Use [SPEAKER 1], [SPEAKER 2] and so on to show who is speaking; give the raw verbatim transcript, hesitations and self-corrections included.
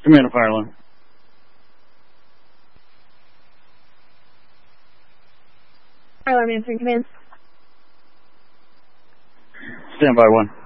[SPEAKER 1] Command to fire alarm.
[SPEAKER 2] Fire alarm answering command.
[SPEAKER 1] Stand by one.